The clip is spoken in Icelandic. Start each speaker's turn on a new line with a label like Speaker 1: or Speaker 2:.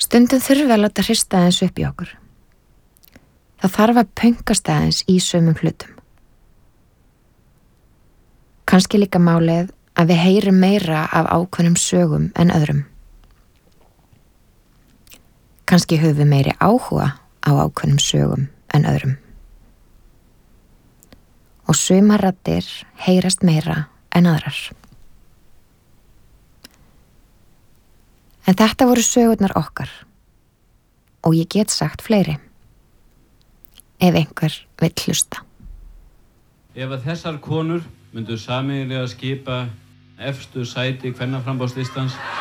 Speaker 1: Stundum þurfum við að láta hrista aðeins upp í okkur. Það þarf að pöngast aðeins í sömum hlutum. Kannski líka málið að við heyrum meira af ákveðnum sögum en öðrum. Kannski höfum við meiri áhuga á ákveðnum sögum en öðrum. Og sumar raddir heyrast meira en aðrar. En þetta voru sögurnar okkar og ég get sagt fleiri ef einhver vill hlusta.
Speaker 2: Ef að þessar konur myndu sameiginlega skipa efstu sæti kvennaframboðslistans